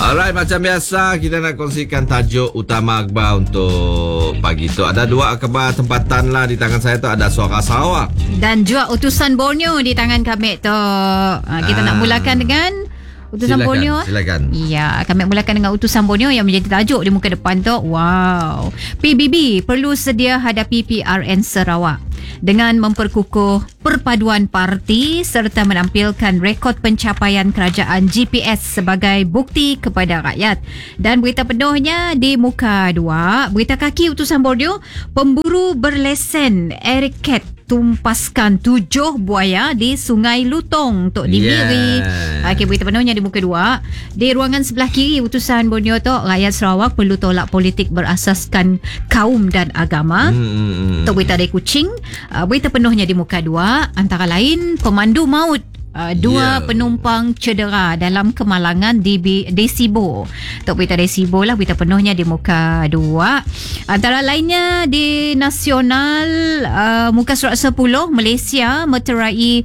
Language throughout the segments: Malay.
Alright, macam biasa kita nak kongsikan tajuk utama akhbar untuk pagi tu. Ada dua akhbar tempatan lah di tangan saya tu. Ada Suara Sarawak dan juga Utusan Borneo di tangan kami tu. Kita nak mulakan dengan Utusan Borneo. Silakan. Ya, kami mulakan dengan Utusan Borneo yang menjadi tajuk di muka depan tu. Wow. PBB perlu sedia hadapi PRN Sarawak dengan memperkukuh perpaduan parti serta menampilkan rekod pencapaian kerajaan GPS sebagai bukti kepada rakyat. Dan berita penuhnya di muka 2. Berita kaki Utusan Borneo, pemburu berlesen Eric Cat tumpaskan 7 buaya di Sungai Lutong untuk dimiri. Okey, berita penuhnya di muka 2. Di ruangan sebelah kiri Utusan Borneo tu, rakyat Sarawak perlu tolak politik berasaskan kaum dan agama. Untuk berita dari Kuching, berita penuhnya di muka 2, antara lain pemandu maut. Dua penumpang cedera dalam kemalangan di Sibo. Untuk berita dari Sibo lah, berita penuhnya di muka 2. Antara lainnya di nasional, muka surat 10, Malaysia meterai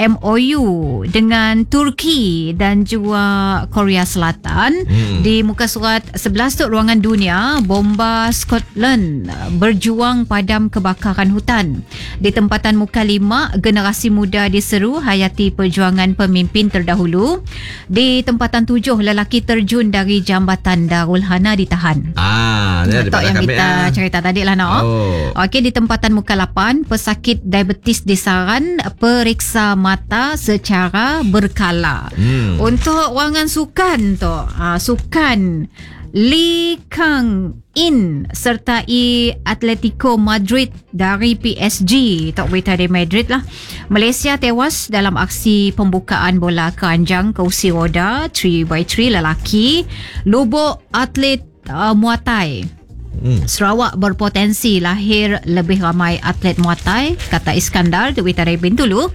MOU dengan Turki dan juga Korea Selatan. Di muka surat 11 tu, ruangan dunia, bomba Scotland berjuang padam kebakaran hutan. Di tempatan muka 5, generasi muda diseru hayati perjuangan pemimpin terdahulu. Di tempatan 7, lelaki terjun dari jambatan Darul Hana ditahan. Tok yang kita cerita tadi lah nak. Okey, di tempatan muka 8, pesakit diabetes disaran periksa mata secara berkala. Untuk ruangan sukan tu, sukan Lee Kang In sertai Atletico Madrid dari PSG. Tak berita dari Madrid lah. Malaysia tewas dalam aksi pembukaan bola keranjang kursi roda 3x3 lelaki. Lubuk atlet Muay Thai. Sarawak berpotensi lahir lebih ramai atlet Muay Thai, kata Iskandar di berita dari Bintulu.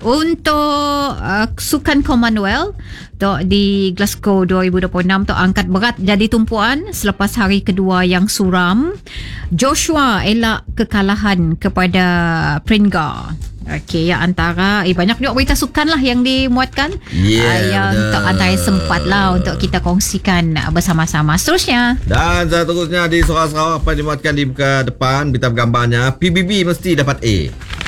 Untuk sukan Commonwealth tu, di Glasgow 2026 tu, angkat berat jadi tumpuan selepas hari kedua yang suram. Joshua elak kekalahan kepada Pringa. Okey, ya, antara banyak juga berita sukan lah yang dimuatkan. Yang untuk antara sempat lah untuk kita kongsikan bersama-sama. Seterusnya, dan seterusnya di Suara Sarawak apa dimuatkan di muka depan, berita gambarnya PBB mesti dapat A.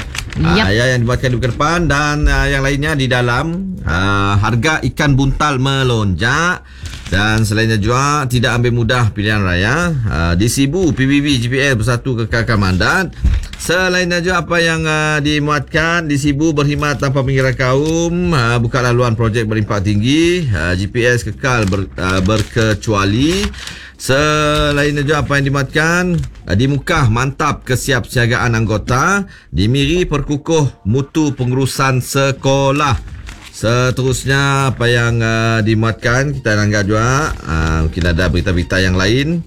Yang dibuatkan di muka depan. Dan yang lainnya di dalam, harga ikan buntal melonjak. Dan selainnya juga tidak ambil mudah pilihan raya. Di Sibu, PBB GPS bersatu kekalkan mandat. Selainnya juga apa yang dimuatkan di Sibu, berkhidmat tanpa mengira kaum, buka laluan projek berimpak tinggi, GPS kekal berkecuali. Selainnya juga apa yang dimuatkan di Mukah, mantap kesiapsiagaan anggota, di Miri perkukuh mutu pengurusan sekolah. Seterusnya apa yang dimuatkan, kita anggap juga mungkin ada berita-berita yang lain.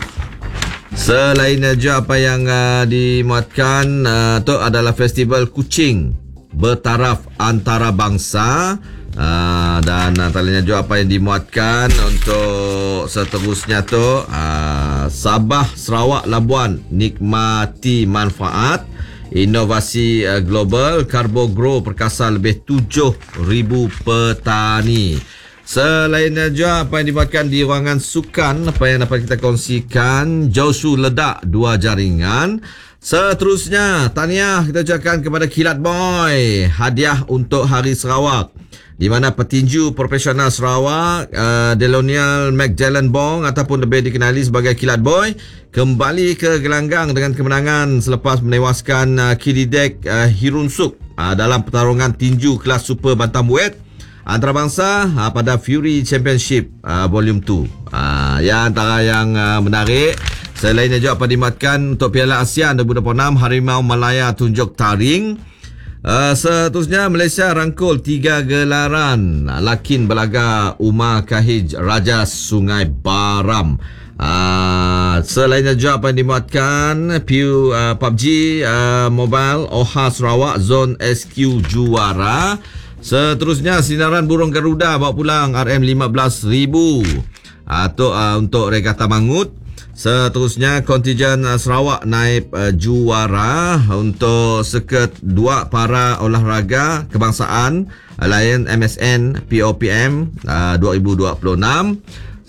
Selainnya juga apa yang dimuatkan tu adalah Festival Kuching bertaraf antarabangsa. Dan antaranya juga apa yang dimuatkan untuk seterusnya tu, Sabah Sarawak Labuan nikmati manfaat inovasi global, Karbo Grow perkasa lebih 7,000 petani. Selainnya juga apa yang dibuatkan di ruangan sukan, apa yang dapat kita kongsikan, Josu ledak 2 jaringan. Seterusnya, tahniah kita ucapkan kepada Kilat Boy, hadiah untuk Hari Sarawak, di mana petinju profesional Sarawak, Delonial McJallen Bong ataupun lebih dikenali sebagai Kilat Boy, kembali ke gelanggang dengan kemenangan selepas menewaskan Kididek Hirunsuk dalam pertarungan tinju kelas super bantamweight antarabangsa pada Fury Championship Volume 2. Yang antara yang menarik, selainnya juga apa dimuatkan untuk Piala ASEAN 2026, Harimau Malaya tunjuk taring. Seterusnya, Malaysia rangkul 3 gelaran Lakin Belaga Umar Kahij Raja Sungai Baram. Selainnya juga apa yang dimuatkan, PUBG Mobile OHA Sarawak Zone SQ juara. Seterusnya, sinaran burung Garuda bawa pulang RM15,000 untuk regata mangut. Seterusnya, kontijen Sarawak naib juara untuk seket 2 para olahraga kebangsaan Lion MSN POPM 2026.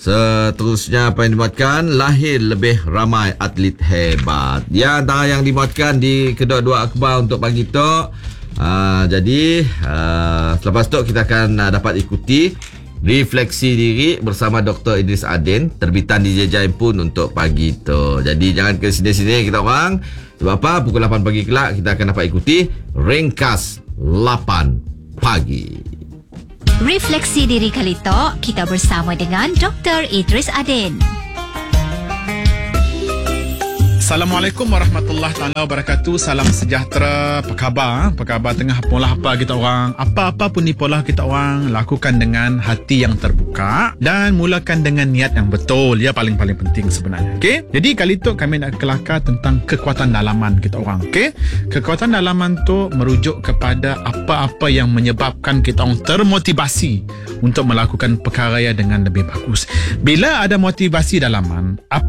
Seterusnya apa yang dimuatkan, lahir lebih ramai atlet hebat. Ya, antara yang dimuatkan di kedua-dua akhbar untuk pagi tu. Jadi selepas tu kita akan dapat ikuti Refleksi Diri bersama Dr. Idris Adin, terbitan DJ Jaim pun untuk pagi tu. Jadi jangan ke sini-sini kita orang. Sebab apa? Pukul 8 pagi kelak kita akan dapat ikuti Ringkas 8 pagi. Refleksi Diri kali tu kita bersama dengan Dr. Idris Adin. Assalamualaikum warahmatullahi taala wabarakatuh. Salam sejahtera. Apa khabar? Apa khabar tengah pola apa kita orang? Apa-apa pun di pola kita orang, lakukan dengan hati yang terbuka dan mulakan dengan niat yang betul. Ya, paling-paling penting sebenarnya. Okey? Jadi kali tu kami nak kelakar tentang kekuatan dalaman kita orang. Okey? Kekuatan dalaman tu merujuk kepada apa-apa yang menyebabkan kita orang termotivasi untuk melakukan perkara dengan lebih bagus. Bila ada motivasi dalaman, apa